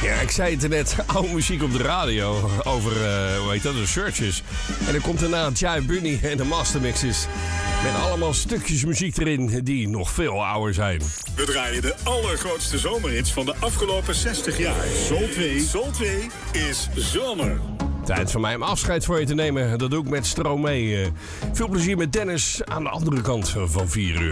Ja, ik zei het net, oude muziek op de radio over, hoe heet dat, de Searches. En dan komt daarna Jai Bunny en de Mastermixes. Met allemaal stukjes muziek erin die nog veel ouder zijn. We draaien de allergrootste zomerhits van de afgelopen 60 jaar. Soul 2 is zomer. Tijd voor mij om afscheid voor je te nemen. Dat doe ik met Stromae. Veel plezier met Dennis aan de andere kant van 4 uur.